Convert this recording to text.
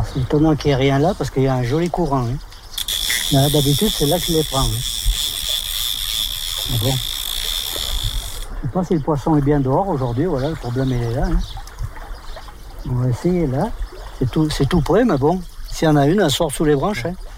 C'est étonnant qu'il n'y ait rien là parce qu'il y a un joli courant. Hein. Là, d'habitude, c'est là que je les prends. Hein. Mais bon. Je ne sais pas si le poisson est bien dehors aujourd'hui. Voilà, le problème il est là. Hein. On va essayer là. C'est tout près, mais bon. S'il y en a une, elle sort sous les branches. Hein.